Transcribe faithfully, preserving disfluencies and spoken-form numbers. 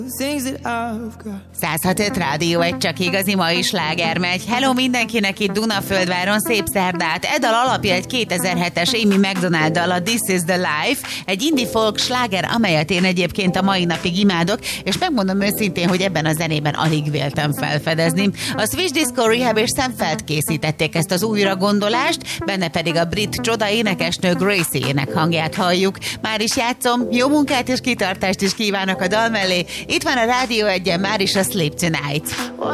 száz hat öt Rádió, egy csak igazi mai sláger megy. Hello mindenkinek itt Dunaföldváron, szép szerdát. E dal alapja egy kétezer-hetes Amy Macdonald dal, a This is the Life, egy indie folk sláger, amelyet én egyébként a mai napig imádok, és megmondom őszintén, hogy ebben a zenében alig véltem felfedezni. A Swiss Disco Rehab és Sam Feld készítették ezt az újra gondolást, benne pedig a brit csoda énekesnő Gracie-ének hangját halljuk. Már is játszom, jó munkát és kitartást is kívánok a dal mellé. Itt van a Rádió egyen már is a Sleep Tonight.